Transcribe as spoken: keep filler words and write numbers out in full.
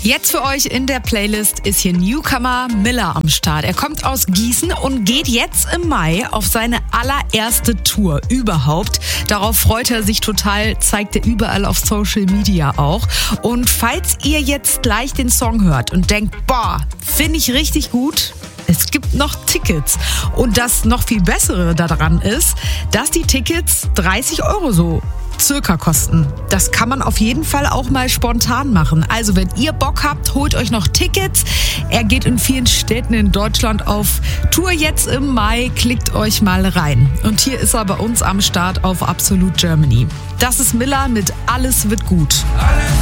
Jetzt für euch in der Playlist ist hier Newcomer Miller am Start. Er kommt aus Gießen und geht jetzt im Mai auf seine allererste Tour überhaupt. Darauf freut er sich total, zeigt er überall auf Social Media auch. Und falls ihr jetzt gleich den Song hört und denkt, boah, finde ich richtig gut, es gibt noch Tickets. Und das noch viel Bessere daran ist, dass die Tickets dreißig Euro so circa kosten. Das kann man auf jeden Fall auch mal spontan machen. Also wenn ihr Bock habt, holt euch noch Tickets. Er geht in vielen Städten in Deutschland auf Tour jetzt im Mai. Klickt euch mal rein. Und hier ist er bei uns am Start auf Absolut Germany. Das ist Miller mit Alles wird gut.